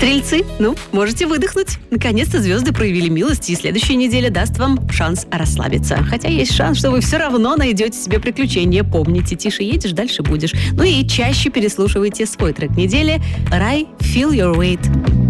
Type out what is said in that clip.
Стрельцы, можете выдохнуть. Наконец-то звезды проявили милость, и следующая неделя даст вам шанс расслабиться. Хотя есть шанс, что вы все равно найдете себе приключения. Помните, тише едешь, дальше будешь. И чаще переслушивайте свой трек недели. Рай, Feel Your Weight.